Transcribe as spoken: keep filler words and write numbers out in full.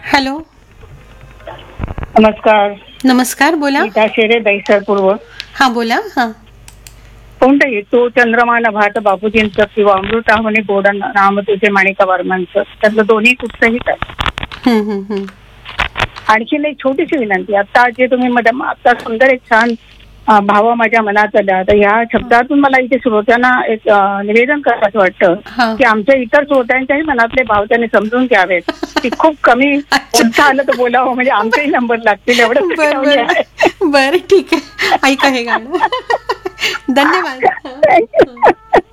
Hello. नमस्कार. नमस्कार, बोला. गीता शेरे, दैसर पूर्व. हा, बोला. हा, कोणताही तो चंद्रमा नभात बापूजींचं किंवा अमृताहनी गोड नाम तुझे माणिका वर्मांचं, त्यातलं दोन्ही कुठचंही काय. हम्म, हम्म, हम्म. आणखीन एक छोटीशी विनंती, आता जे तुम्ही मॅडम आता सुंदर एक छान अं, भाव माझ्या मनात आला, तर ह्या शब्दातून मला इथे श्रोत्यांना एक अं, निवेदन करायचं वाटतं हा. की आमच्या इतर श्रोत्यांच्याही मनातले भाव त्यांनी समजून घ्यावेत, की खूप कमी बोलता आलं तर बोलावं, म्हणजे आमचेही नंबर लागतील एवढं. बर बर बर, ठीक आहे. ऐका हे गाणं. धन्यवाद. थँक्यू.